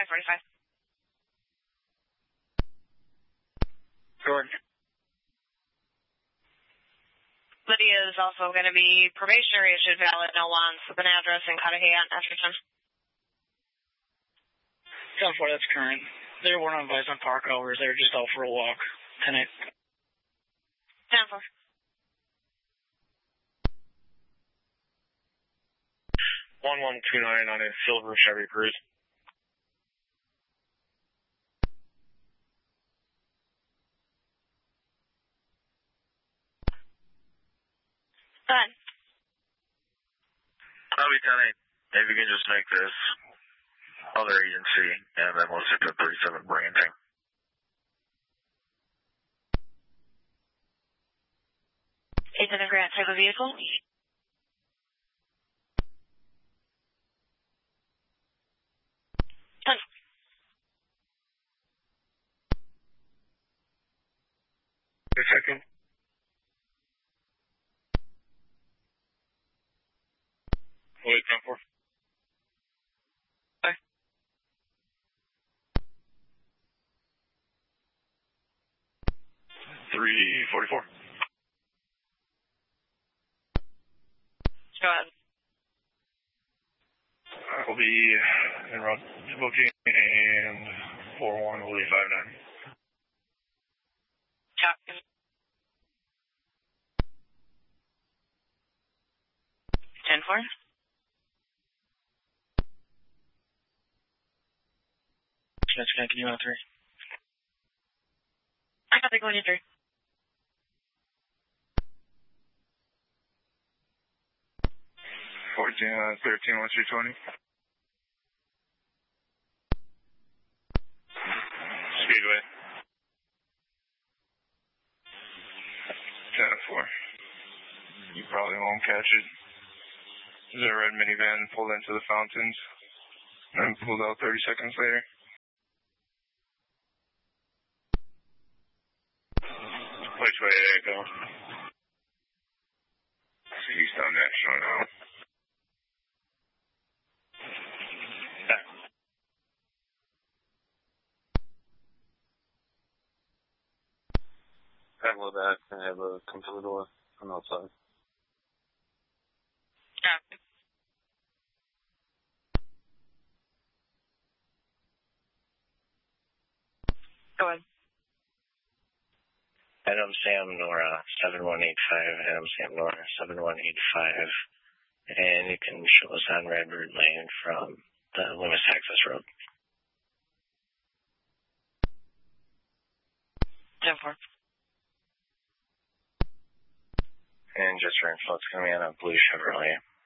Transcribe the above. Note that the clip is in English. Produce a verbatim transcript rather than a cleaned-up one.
five forty-five. Jordan. Lydia is also going to be probationary issued valid, no wants, with an address in Cudahy on Esserton. ten four, that's current. They weren't advised on park hours. They were just out for a walk tonight. ten four. one one two nine on a silver Chevy Cruze. Go ahead. Copy ten eight. If you can just make this other agency, and then we'll stick to thirty-seven Branding. Eight seven Grant, type of vehicle? ten. A second. Wait, ten four. Sorry. three forty-four. Go ahead. I'll be en route to booking, and four one will be five nine. Copy. ten four. That's connecting you on three. I got the going in three. fourteen, uh, thirteen, one three twenty. Speedway. ten four. You probably won't catch it. There's a red minivan pulled into the fountains and pulled out thirty seconds later. Which way did it go? So he's down National now. Handle that. I have a come to the door from outside. Copy. Go ahead. Adam Sam Nora, seven one eight five, Adam Sam Nora, seven one eight five, and you can show us on Redbird Lane from the Loomis Access Road. ten four. And just for info, it's going to be on a blue Chevrolet.